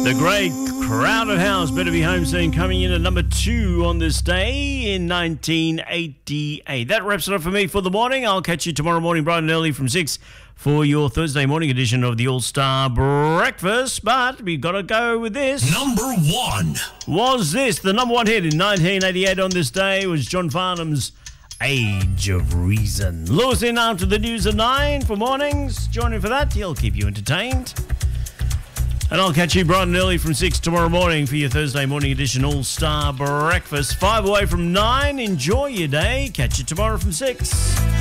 The great Crowded House, Better Be Home Soon, coming in at number 2 on this day in 1988. That wraps it up for me for the morning. I'll catch you tomorrow morning bright and early from 6 for your Thursday morning edition of the All-Star Breakfast. But we've got to go with this. Number 1. Was this the number 1 hit in 1988 on this day? Was John Farnham's Age of Reason. Lewis in after the news at 9 for mornings. Join in for that. He'll keep you entertained. And I'll catch you bright and early from 6 tomorrow morning for your Thursday morning edition All-Star Breakfast. 5 away from 9. Enjoy your day. Catch you tomorrow from 6.